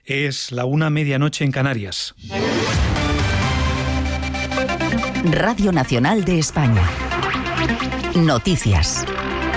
Es la 1:00 en Canarias. Radio Nacional de España. Noticias.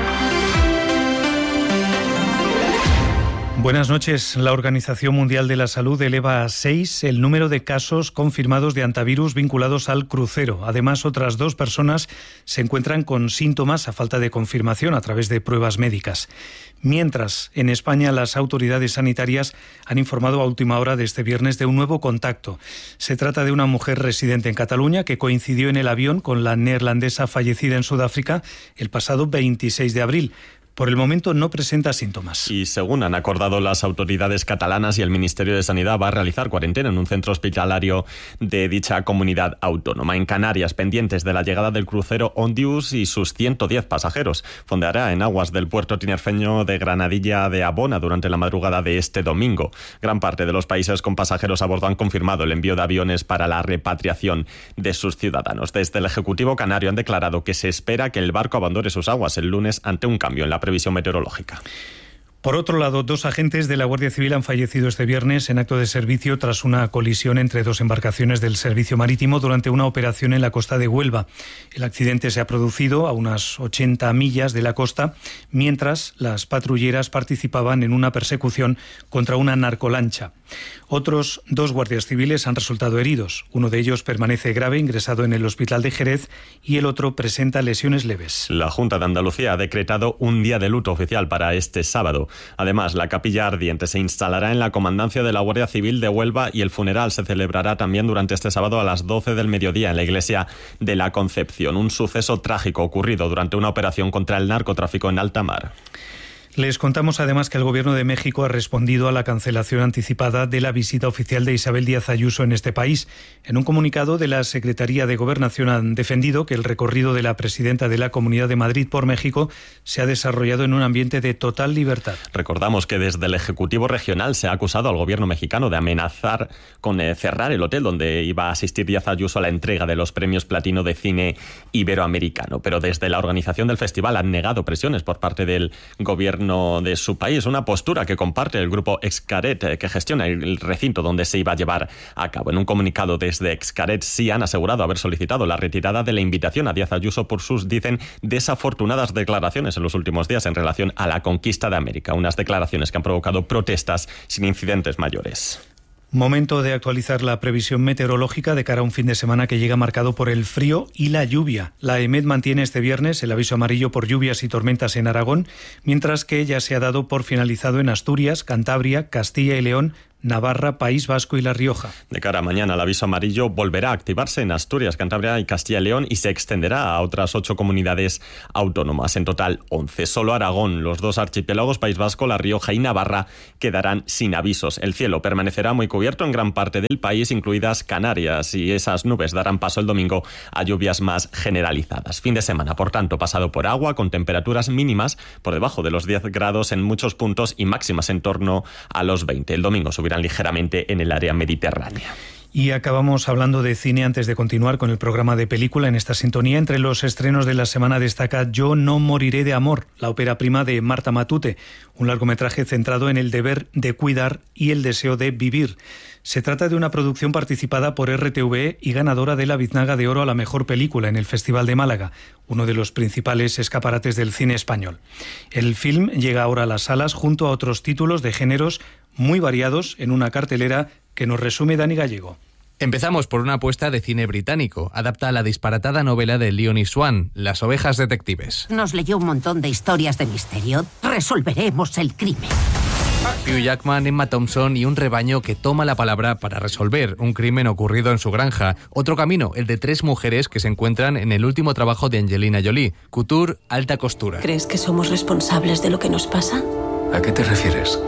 Buenas noches. La Organización Mundial de la Salud eleva a 6 el número de casos confirmados de hantavirus vinculados al crucero. Además, otras 2 personas se encuentran con síntomas a falta de confirmación a través de pruebas médicas. Mientras, en España, las autoridades sanitarias han informado a última hora de este viernes de un nuevo contacto. Se trata de una mujer residente en Cataluña que coincidió en el avión con la neerlandesa fallecida en Sudáfrica el pasado 26 de abril. Por el momento no presenta síntomas. Y según han acordado las autoridades catalanas y el Ministerio de Sanidad, va a realizar cuarentena en un centro hospitalario de dicha comunidad autónoma. En Canarias, pendientes de la llegada del crucero Ondius y sus 110 pasajeros. Fondeará en aguas del puerto tinerfeño de Granadilla de Abona durante la madrugada de este domingo. Gran parte de los países con pasajeros a bordo han confirmado el envío de aviones para la repatriación de sus ciudadanos. Desde el Ejecutivo canario han declarado que se espera que el barco abandone sus aguas el lunes ante un cambio en la previsión meteorológica. Por otro lado, 2 agentes de la Guardia Civil han fallecido este viernes en acto de servicio tras una colisión entre 2 embarcaciones del Servicio Marítimo durante una operación en la costa de Huelva. El accidente se ha producido a unas 80 millas de la costa, mientras las patrulleras participaban en una persecución contra una narcolancha. Otros 2 guardias civiles han resultado heridos. Uno de ellos permanece grave, ingresado en el hospital de Jerez, y el otro presenta lesiones leves. La Junta de Andalucía ha decretado un día de luto oficial para este sábado. Además, la capilla ardiente se instalará en la comandancia de la Guardia Civil de Huelva y el funeral se celebrará también durante este sábado a las 12 del mediodía en la iglesia de la Concepción. Un suceso trágico ocurrido durante una operación contra el narcotráfico en alta mar. Les contamos además que el Gobierno de México ha respondido a la cancelación anticipada de la visita oficial de Isabel Díaz Ayuso en este país. En un comunicado de la Secretaría de Gobernación han defendido que el recorrido de la presidenta de la Comunidad de Madrid por México se ha desarrollado en un ambiente de total libertad. Recordamos que desde el Ejecutivo Regional se ha acusado al Gobierno mexicano de amenazar con cerrar el hotel donde iba a asistir Díaz Ayuso a la entrega de los premios Platino de Cine Iberoamericano. Pero desde la organización del festival han negado presiones por parte del Gobierno de su país, una postura que comparte el grupo Xcaret, que gestiona el recinto donde se iba a llevar a cabo. En un comunicado desde Xcaret sí han asegurado haber solicitado la retirada de la invitación a Díaz Ayuso por sus, dicen, desafortunadas declaraciones en los últimos días en relación a la conquista de América, unas declaraciones que han provocado protestas sin incidentes mayores. Momento de actualizar la previsión meteorológica de cara a un fin de semana que llega marcado por el frío y la lluvia. La EMET mantiene este viernes el aviso amarillo por lluvias y tormentas en Aragón, mientras que ya se ha dado por finalizado en Asturias, Cantabria, Castilla y León, Navarra, País Vasco y La Rioja. De cara a mañana, el aviso amarillo volverá a activarse en Asturias, Cantabria y Castilla y León y se extenderá a otras 8 comunidades autónomas, en total 11. Solo Aragón, los 2 archipiélagos, País Vasco, La Rioja y Navarra, quedarán sin avisos. El cielo permanecerá muy cubierto en gran parte del país, incluidas Canarias, y esas nubes darán paso el domingo a lluvias más generalizadas. Fin de semana, por tanto, pasado por agua, con temperaturas mínimas por debajo de los 10 grados en muchos puntos y máximas en torno a los 20. El domingo subirán ligeramente en el área mediterránea. Y acabamos hablando de cine antes de continuar con el programa de película en esta sintonía. Entre los estrenos de la semana destaca Yo no moriré de amor, la ópera prima de Marta Matute, un largometraje centrado en el deber de cuidar y el deseo de vivir. Se trata de una producción participada por RTV y ganadora de la Biznaga de Oro a la mejor película en el Festival de Málaga, uno de los principales escaparates del cine español. El film llega ahora a las salas junto a otros títulos de géneros muy variados en una cartelera que nos resume Dani Gallego. Empezamos por una apuesta de cine británico. Adapta la disparatada novela de Leonie Swan, Las ovejas detectives. Nos leyó un montón de historias de misterio. Resolveremos el crimen. Hugh Jackman, Emma Thompson y un rebaño que toma la palabra para resolver un crimen ocurrido en su granja. Otro camino, el de 3 mujeres que se encuentran en el último trabajo de Angelina Jolie, Couture, alta costura. ¿Crees que somos responsables de lo que nos pasa? ¿A qué te refieres?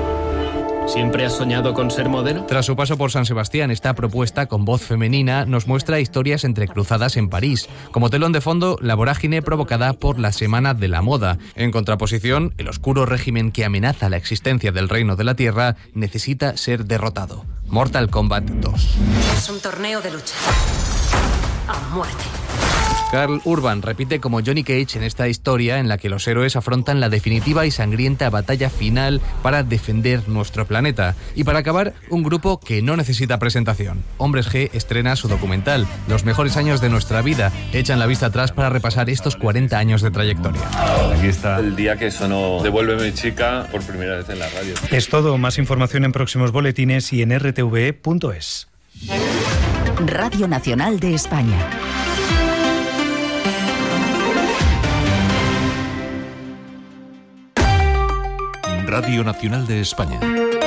¿Siempre has soñado con ser modelo? Tras su paso por San Sebastián, esta propuesta con voz femenina nos muestra historias entrecruzadas en París. Como telón de fondo, la vorágine provocada por la Semana de la Moda. En contraposición, el oscuro régimen que amenaza la existencia del Reino de la Tierra necesita ser derrotado. Mortal Kombat 2. Es un torneo de lucha. A muerte. Karl Urban repite como Johnny Cage en esta historia en la que los héroes afrontan la definitiva y sangrienta batalla final para defender nuestro planeta. Y para acabar, un grupo que no necesita presentación. Hombres G estrena su documental, Los mejores años de nuestra vida. Echan la vista atrás para repasar estos 40 años de trayectoria. Aquí está el día que sonó Devuélveme chica por primera vez en la radio. Es todo. Más información en próximos boletines y en rtve.es. Radio Nacional de España. Radio Nacional de España.